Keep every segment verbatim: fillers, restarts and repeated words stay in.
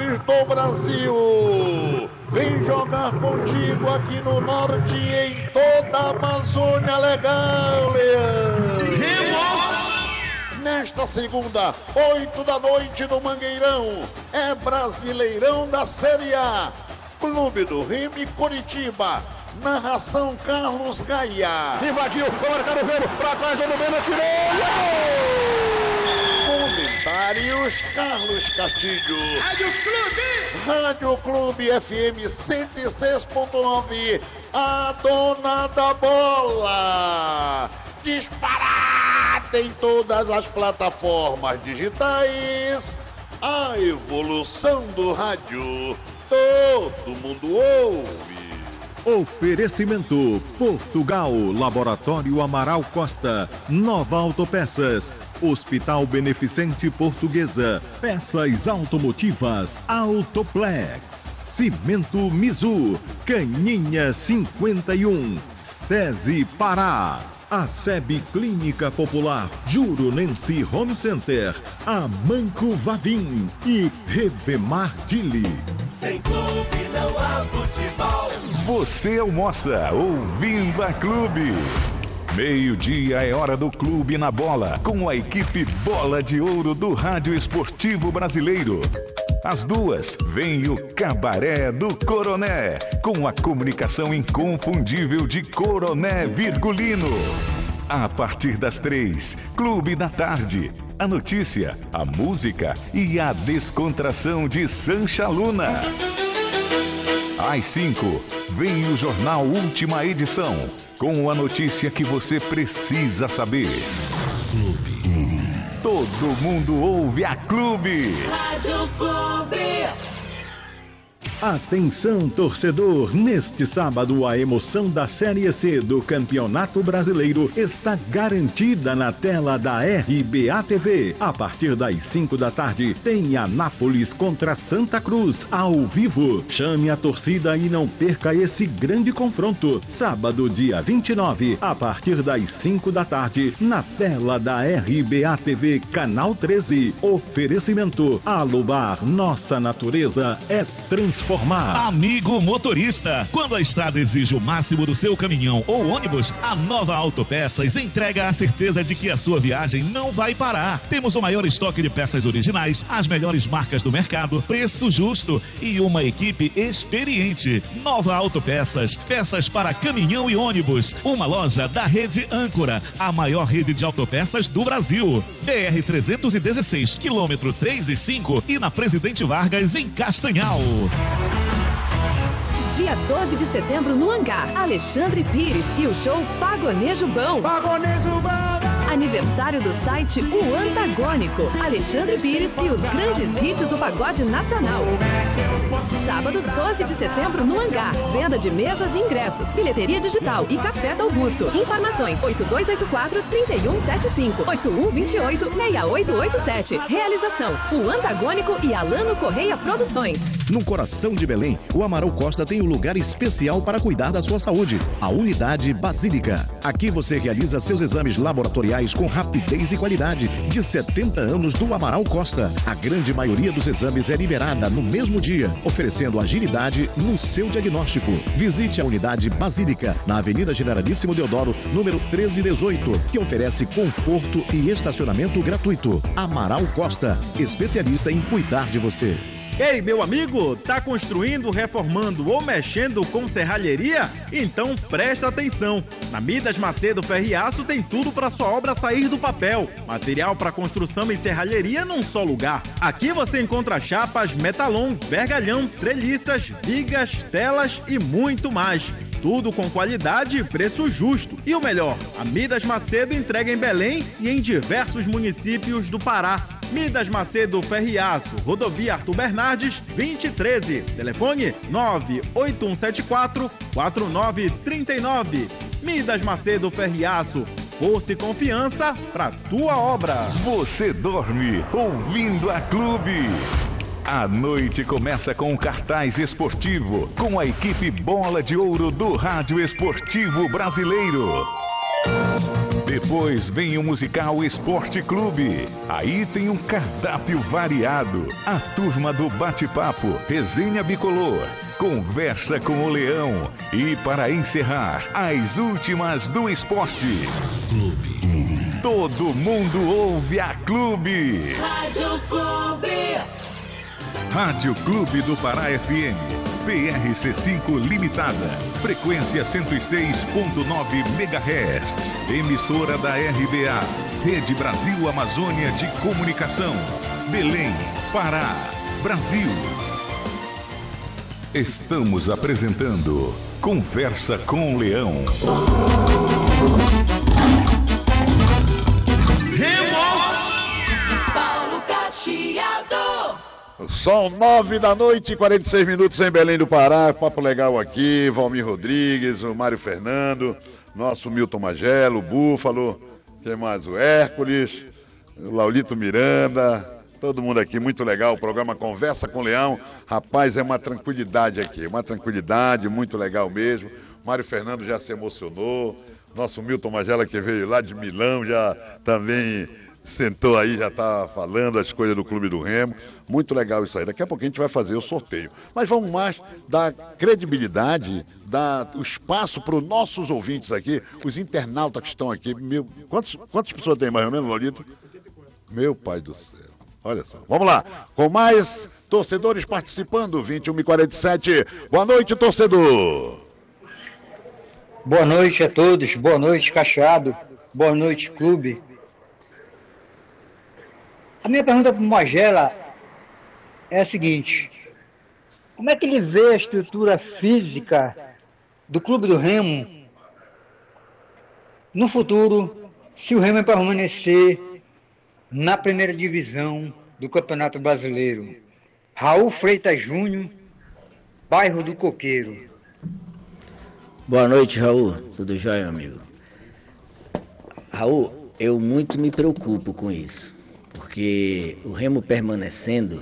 clubes do Brasil. Vem jogar contigo aqui no Norte e em toda a Amazônia Legal, Leão. Nesta segunda, oito da noite no Mangueirão, é Brasileirão da Série A. Clube do Remy Curitiba. Narração Carlos Gaia. Invadiu, vai marcar o Remo, pra trás, o Lumena tirou e gol! Comentários Carlos Castilho. Rádio Clube! Rádio Clube F M cento e seis ponto nove, a dona da bola. Disparada em todas as plataformas digitais. A evolução do rádio. Todo mundo ouve. Oferecimento Portugal, Laboratório Amaral Costa, Nova Autopeças, Hospital Beneficente Portuguesa, Peças Automotivas Autoplex, Cimento Mizu, Caninha cinquenta e um, SESI Pará, a SEB Clínica Popular, Juronense Home Center, Amanco Vavim e Revemar Dili. Sem clube não há futebol. Você almoça ouvindo a Clube. Meio-dia é hora do Clube na Bola, com a equipe Bola de Ouro do Rádio Esportivo Brasileiro. Às duas, vem o Cabaré do Coroné, com a comunicação inconfundível de Coroné Virgulino. A partir das três, Clube da Tarde. A notícia, a música e a descontração de Sancha Luna. Às cinco, vem o Jornal Última Edição, com a notícia que você precisa saber. Clube. Todo mundo ouve a Clube. Rádio Clube. Atenção, torcedor! Neste sábado, a emoção da Série C do Campeonato Brasileiro está garantida na tela da R B A T V. A partir das cinco da tarde, tem Anápolis contra Santa Cruz, ao vivo. Chame a torcida e não perca esse grande confronto. Sábado, dia vinte e nove, a partir das cinco da tarde, na tela da R B A T V, Canal treze. Oferecimento Alubar, nossa natureza é transformada. Amigo motorista, quando a estrada exige o máximo do seu caminhão ou ônibus, a Nova Autopeças entrega a certeza de que a sua viagem não vai parar. Temos o maior estoque de peças originais, as melhores marcas do mercado, preço justo e uma equipe experiente. Nova Autopeças, peças para caminhão e ônibus. Uma loja da rede Âncora, a maior rede de autopeças do Brasil. B R trezentos e dezesseis, quilômetro três e cinco e na Presidente Vargas, em Castanhal. Dia doze de setembro no Hangar, Alexandre Pires e o show Pagonejo Bão. Pagonejo Bão! Aniversário do site O Antagônico, Alexandre Pires e os grandes hits do pagode nacional. Sábado, doze de setembro no Hangar, venda de mesas e ingressos, bilheteria digital e café da Augusto. Informações oito dois oito quatro, três um sete cinco, oito um dois oito, seis oito oito sete. Realização, O Antagônico e Alano Correia Produções. No coração de Belém, o Amaral Costa tem um lugar especial para cuidar da sua saúde, a Unidade Basílica. Aqui você realiza seus exames laboratoriais com rapidez e qualidade. De setenta anos do Amaral Costa, a grande maioria dos exames é liberada no mesmo dia, oferecendo agilidade no seu diagnóstico. Visite a Unidade Basílica, na Avenida Generalíssimo Deodoro, número treze dezoito, que oferece conforto e estacionamento gratuito. Amaral Costa, especialista em cuidar de você. Ei, meu amigo, tá construindo, reformando ou mexendo com serralheria? Então presta atenção. Na Midas Macedo Ferro e Aço tem tudo para sua obra sair do papel. Material para construção e serralheria num só lugar. Aqui você encontra chapas, metalon, vergalhão, treliças, vigas, telas e muito mais. Tudo com qualidade e preço justo. E o melhor, a Midas Macedo entrega em Belém e em diversos municípios do Pará. Midas Macedo Ferro e Aço, Rodovia Arthur Bernardes, vinte e treze. Telefone nove oito um sete quatro, quatro nove três nove. Midas Macedo Ferro e Aço, força e confiança para tua obra. Você dorme ouvindo a Clube. A noite começa com um cartaz esportivo, com a equipe Bola de Ouro do Rádio Esportivo Brasileiro. Depois vem o musical Esporte Clube. Aí tem um cardápio variado. A turma do bate-papo, resenha bicolor, conversa com o Leão. E para encerrar, as últimas do esporte. Clube. Todo mundo ouve a Clube. Rádio Clube. Rádio Clube do Pará F M. P R C cinco Limitada. Frequência cento e seis ponto nove megahertz. Emissora da R B A. Rede Brasil Amazônia de Comunicação. Belém, Pará, Brasil. Estamos apresentando Conversa com o Leão. Paulo Cacheado. São nove da noite, quarenta e seis minutos em Belém do Pará. Papo legal aqui. Valmir Rodrigues, o Mário Fernando, nosso Milton Magelo, o Búfalo, tem mais o Hércules, o Laulito Miranda. Todo mundo aqui, muito legal. O programa Conversa com o Leão. Rapaz, é uma tranquilidade aqui. Uma tranquilidade, muito legal mesmo. Mário Fernando já se emocionou. Nosso Milton Magela, que veio lá de Milão, já também sentou aí, já está falando as coisas do Clube do Remo. Muito legal isso aí. Daqui a pouco a gente vai fazer o sorteio. Mas vamos mais dar credibilidade, dar o espaço para os nossos ouvintes aqui, os internautas que estão aqui. Meu, quantos, quantas pessoas tem mais ou menos, Lolito? Meu pai do céu. Olha só. Vamos lá. Com mais torcedores participando, vinte e uma e quarenta e sete. Boa noite, torcedor. Boa noite a todos, boa noite, Cacheado, boa noite, clube. A minha pergunta para o Magela é a seguinte: como é que ele vê a estrutura física do Clube do Remo no futuro, se o Remo permanecer na primeira divisão do Campeonato Brasileiro? Raul Freitas Júnior, bairro do Coqueiro. Boa noite, Raul. Tudo jóia, amigo? Raul, eu muito me preocupo com isso, porque o Remo permanecendo,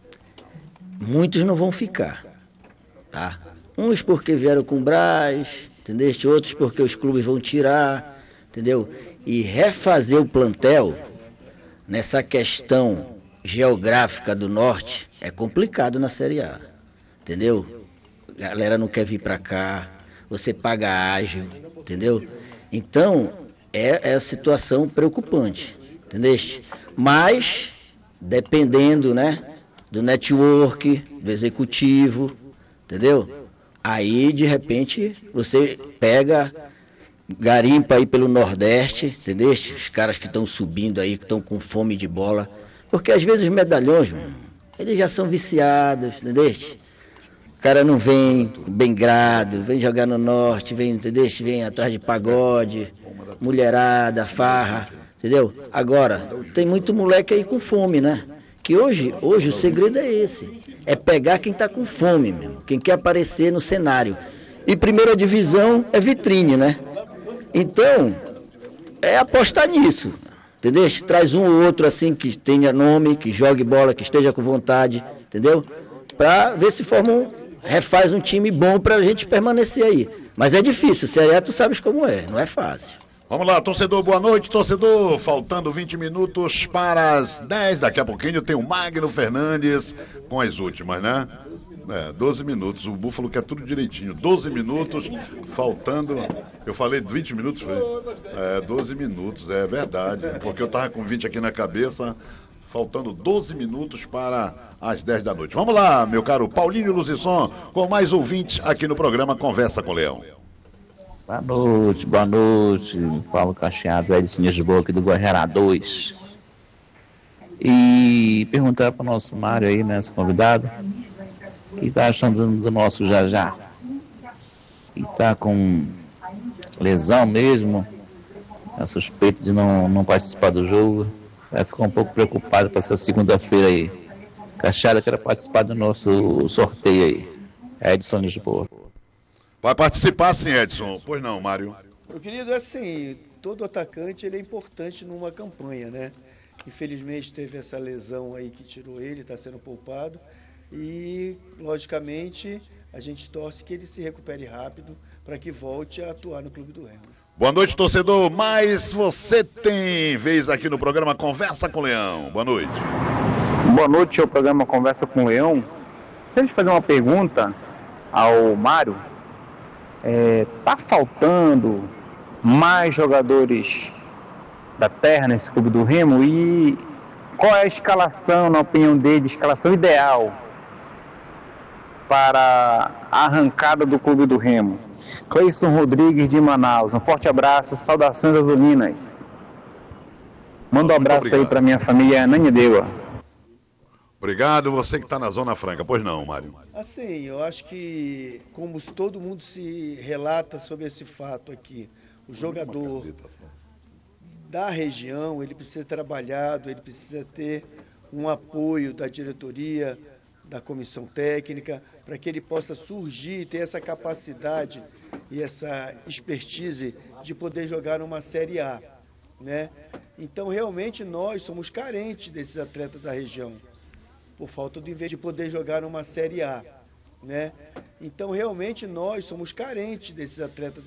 muitos não vão ficar, tá? Uns porque vieram com o Brás, entendeu? Outros porque os clubes vão tirar, entendeu? E refazer o plantel nessa questão geográfica do norte é complicado na Série A, entendeu? A galera não quer vir pra cá. Você paga ágil, entendeu? Então, é, é a situação preocupante, entendeu? Mas, dependendo, né, do network, do executivo, entendeu? Aí, de repente, você pega, garimpa aí pelo Nordeste, entendeu? Os caras que estão subindo aí, que estão com fome de bola. Porque, às vezes, os medalhões, eles já são viciados, entendeu? O cara não vem bem grado, vem jogar no norte, vem, entendeu? Vem atrás de pagode, mulherada, farra, entendeu? Agora, tem muito moleque aí com fome, né? Que hoje, hoje o segredo é esse, é pegar quem tá com fome mesmo, quem quer aparecer no cenário. E primeira divisão é vitrine, né? Então, é apostar nisso, entendeu? Traz um ou outro assim que tenha nome, que jogue bola, que esteja com vontade, entendeu? Pra ver se forma um... refaz um time bom pra gente permanecer aí. Mas é difícil, Série A tu sabes como é, não é fácil. Vamos lá, torcedor, boa noite, torcedor. Faltando vinte minutos para as dez. Daqui a pouquinho tem o Magno Fernandes com as últimas, né? É, doze minutos. O Búfalo quer tudo direitinho. doze minutos, faltando. Eu falei vinte minutos, foi? É, doze minutos, é verdade. Porque eu tava com vinte aqui na cabeça. Faltando doze minutos para as dez da noite. Vamos lá, meu caro Paulinho Luzisson, com mais ouvintes aqui no programa Conversa com o Leão. Boa noite, boa noite. Paulo Cacheado, Edson Lisboa aqui do Guerreira dois. E perguntar para o nosso Mário aí, né, esse convidado, o que está achando do nosso Jajá? Que está com lesão mesmo, é suspeito de não, não participar do jogo. Vai ficar um pouco preocupado para essa segunda-feira aí. Cacheada quer participar do nosso sorteio aí. Edson Lisboa. Vai participar sim, Edson. Pois não, Mário. Meu querido, assim, todo atacante ele é importante numa campanha, né? Infelizmente teve essa lesão aí que tirou ele, está sendo poupado. E, logicamente, a gente torce que ele se recupere rápido para que volte a atuar no Clube do Remo. Boa noite, torcedor. Mas você tem vez aqui no programa Conversa com o Leão. Boa noite. Boa noite ao programa Conversa com o Leão. Deixa eu fazer uma pergunta ao Mário. É, tá faltando mais jogadores da terra nesse clube do Remo? E qual é a escalação, na opinião dele, a escalação ideal para a arrancada do clube do Remo? Cleison Rodrigues de Manaus, um forte abraço, saudações azulinas. Manda um abraço aí para minha família Ananindeua. Obrigado, você que está na Zona Franca. Pois não, Mário? Assim, eu acho que, como todo mundo se relata sobre esse fato aqui, o jogador da região, ele precisa ser trabalhado, ele precisa ter um apoio da diretoria, da comissão técnica, para que ele possa surgir, ter essa capacidade e essa expertise de poder jogar numa Série A, né? Então, realmente, nós somos carentes desses atletas da região, por falta de, de poder jogar numa Série A, né? Então, realmente, nós somos carentes desses atletas